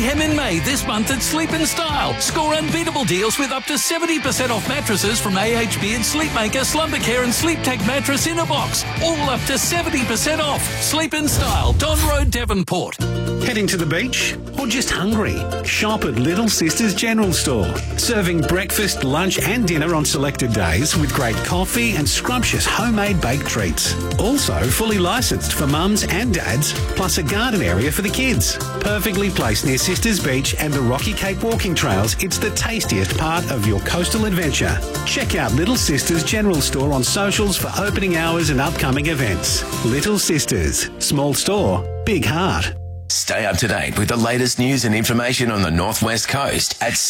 mayhem in May this month at Sleep in Style. Score unbeatable deals with up to 70% off mattresses from AHB and Sleepmaker, Slumbercare and SleepTech mattress in a box. All up to 70% off. Sleep in Style, Don Road, Devonport. Heading to the beach or just hungry? Shop at Little Sisters General Store. Serving breakfast, lunch and dinner on selected days with great coffee and scrumptious homemade baked treats. Also fully licensed for mums and dads, plus a garden area for the kids. Perfectly placed near Sisters Beach and the Rocky Cape walking trails, it's the tastiest part of your coastal adventure. Check out Little Sisters General Store on socials for opening hours and upcoming events. Little Sisters. Small store, big heart. Stay up to date with the latest news and information on the Northwest Coast at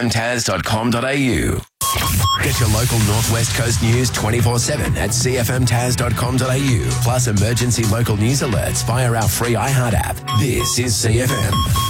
cfmtaz.com.au. Get your local Northwest Coast news 24/7 at cfmtaz.com.au. Plus emergency local news alerts via our free iHeart app. This is CFM.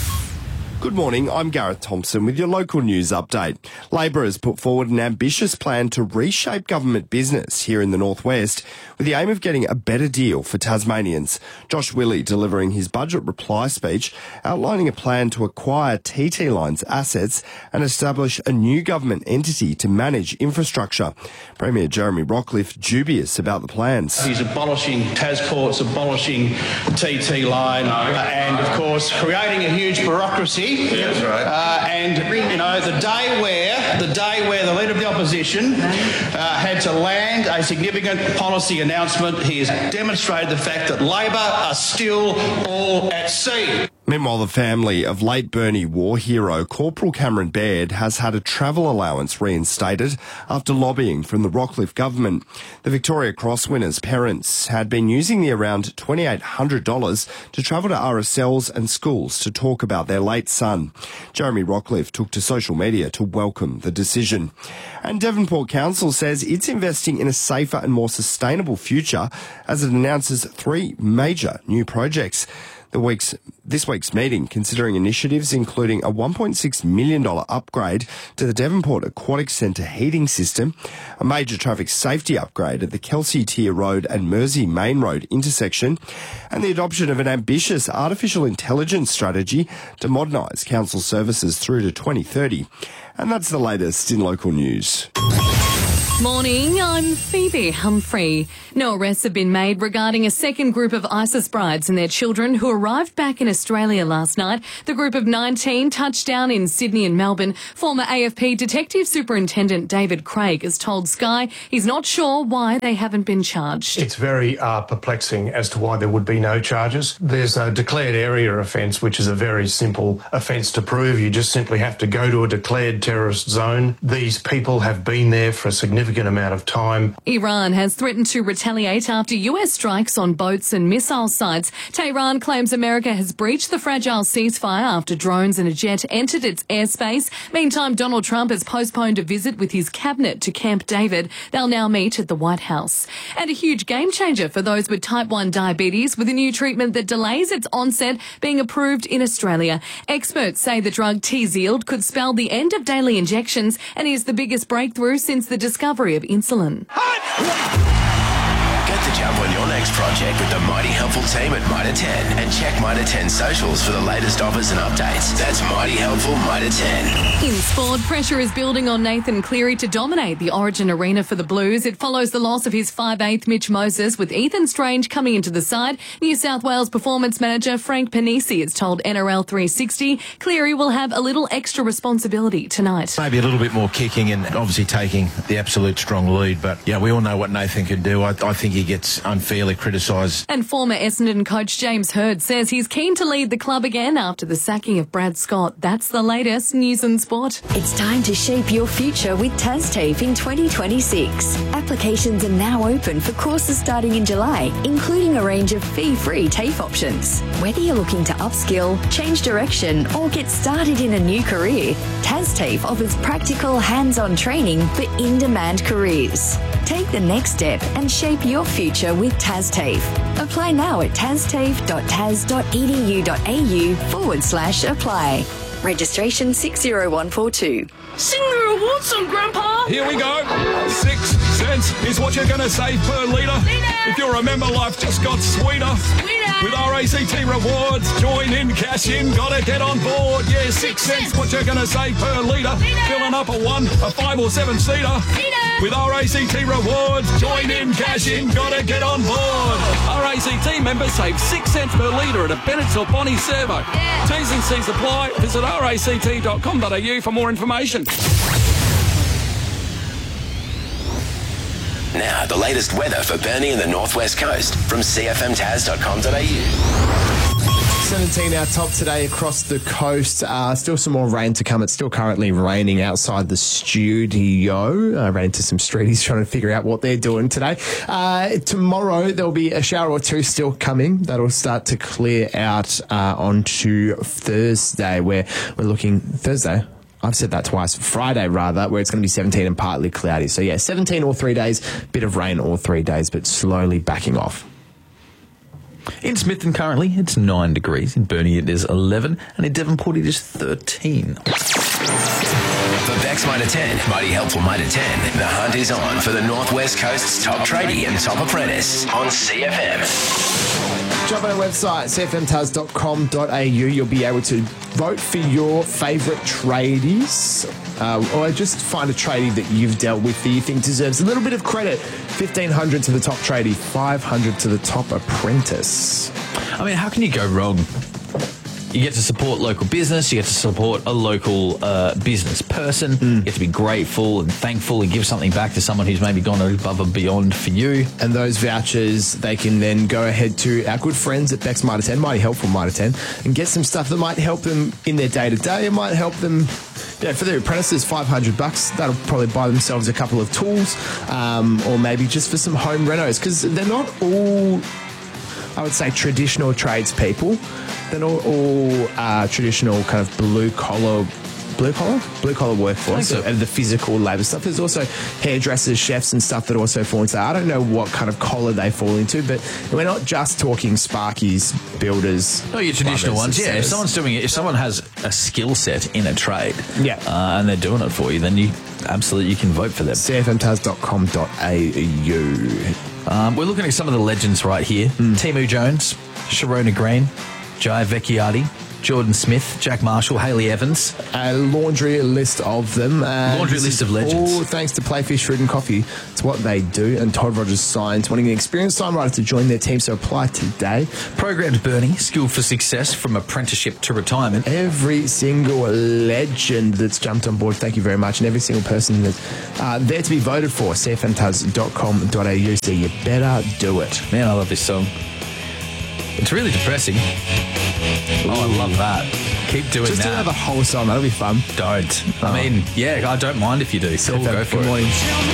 Good morning, I'm Gareth Thompson with your local news update. Labor has put forward an ambitious plan to reshape government business here in the Northwest with the aim of getting a better deal for Tasmanians. Josh Willey delivering his budget reply speech outlining a plan to acquire TT Line's assets and establish a new government entity to manage infrastructure. Premier Jeremy Rockliff dubious about the plans. He's abolishing Tasports, abolishing TT Line and, of course, creating a huge bureaucracy. Yeah, that's right. And, you know, the day where the Leader of the Opposition had to land a significant policy announcement, he has demonstrated the fact that Labor are still all at sea. Meanwhile, the family of late Burnie war hero Corporal Cameron Baird has had a travel allowance reinstated after lobbying from the Rockliff government. The Victoria Cross winners' parents had been using the around $2,800 to travel to RSLs and schools to talk about their late son. Jeremy Rockliff took to social media to welcome the decision. And Devonport Council says it's investing in a safer and more sustainable future as it announces 3 major new projects. This week's meeting considering initiatives including a $1.6 million upgrade to the Devonport Aquatic Centre heating system, a major traffic safety upgrade at the Kelsey Tier Road and Mersey Main Road intersection, and the adoption of an ambitious artificial intelligence strategy to modernise council services through to 2030. And that's the latest in local news. Morning, I'm Phoebe Humphrey. No arrests have been made regarding a second group of ISIS brides and their children who arrived back in Australia last night. The group of 19 touched down in Sydney and Melbourne. Former AFP Detective Superintendent David Craig has told Sky he's not sure why they haven't been charged. It's very perplexing as to why there would be no charges. There's a declared area offence, which is a very simple offence to prove. You just simply have to go to a declared terrorist zone. These people have been there for a significant amount of time. Iran has threatened to retaliate after US strikes on boats and missile sites. Tehran claims America has breached the fragile ceasefire after drones and a jet entered its airspace. Meantime, Donald Trump has postponed a visit with his cabinet to Camp David. They'll now meet at the White House. And a huge game changer for those with type 1 diabetes, with a new treatment that delays its onset being approved in Australia. Experts say the drug Tzield could spell the end of daily injections and is the biggest breakthrough since the discovery of insulin. Get the jump on your next project with the Mighty Helpful team at Mitre 10 and check Mitre 10 socials for the latest offers and updates. That's Mighty Helpful Mitre 10. In sport, pressure is building on Nathan Cleary to dominate the Origin arena for the Blues. It follows the loss of his 5'8" Mitch Moses, with Ethan Strange coming into the side. New South Wales performance manager Frank Panisi has told NRL 360 Cleary will have a little extra responsibility tonight. Maybe a little bit more kicking and obviously taking the absolute strong lead. But, yeah, we all know what Nathan can do. I think he gets unfairly criticised. And former Essendon coach James Hird says he's keen to lead the club again after the sacking of Brad Scott. That's the latest news and sport. It's time to shape your future with TasTAFE in 2026. Applications are now open for courses starting in July, including a range of fee-free TAFE options. Whether you're looking to upskill, change direction, or get started in a new career, TasTAFE offers practical, hands-on training for in-demand careers. Take the next step and shape your future with TasTAFE. Apply now at tastafe.tas.edu.au/apply. Registration 60142. Sing the reward song, Grandpa! Here we go. 6 cents is what you're going to save per litre. If you remember, life just got sweeter. Sweeter! With RACT Rewards, join in, cash in, gotta get on board. Yeah, 6 cents, what you're gonna save per litre. Filling up a 1, a 5 or 7 seater. With RACT Rewards, join in, cash in, gotta get on board. RACT members save 6 cents per litre at a Bennett's or Bonnie servo. T's and C's apply. Visit ract.com.au for more information. Now, the latest weather for Burnie and the Northwest Coast from cfmtaz.com.au. 17 our top today across the coast. Still some more rain to come. It's still currently raining outside the studio. I ran into some streeties trying to figure out what they're doing today. Tomorrow there'll be a shower or two still coming. That'll start to clear out onto Thursday, where we're looking... Thursday? I've said that twice. Friday, rather, where it's going to be 17 and partly cloudy. So, yeah, 17 all 3 days, bit of rain all 3 days, but slowly backing off. In Smithton currently, it's 9 degrees. In Burnie, it is 11. And in Devonport, it is 13. For Bex Mitre 10, Mighty Helpful Mitre 10, the hunt is on for the Northwest Coast's top tradie and top apprentice on CFM. Jump on our website, cfmtaz.com.au. You'll be able to vote for your favourite tradies, or just find a tradie that you've dealt with that you think deserves a little bit of credit. 1,500 to the top tradie, 500 to the top apprentice. I mean, how can you go wrong? You get to support local business. You get to support a local business person. You get to be grateful and thankful and give something back to someone who's maybe gone above and beyond for you. And those vouchers, they can then go ahead to our good friends at Bex Mitre 10, Mighty Helpful Mitre 10, and get some stuff that might help them in their day-to-day. It might help them, for their apprentices, $500. That'll probably buy themselves a couple of tools, or maybe just for some home renos, because they're not all, I would say, traditional tradespeople. They're not all traditional kind of blue collar workforce and the physical labour stuff. There's also hairdressers, chefs and stuff that also fall into that. I don't know what kind of collar they fall into, but we're not just talking sparkies, builders. No, your traditional ones, yeah. If someone's doing it, if someone has a skill set in a trade, and they're doing it for you, then you can vote for them. cfmtaz.com.au. We're looking at some of the legends right here. Timu Jones, Sharona Green, Jai Vecchiardi, Jordan Smith, Jack Marshall, Hayley Evans. A laundry list of them. Laundry list of legends. All thanks to Playfish Fruit and Coffee. It's what they do. And Todd Rogers Signs, wanting an experienced signwriter to join their team, so apply today. Programmed Burnie, skilled for success from apprenticeship to retirement. Every single legend that's jumped on board, thank you very much. And every single person that's there to be voted for, cfmtaz.com.au, so you better do it. Man, I love this song. It's really depressing. Oh, I love that. Keep doing Just that. Just do another whole song. That'll be fun. Don't. I mean, I don't mind if you do. So we'll go for it.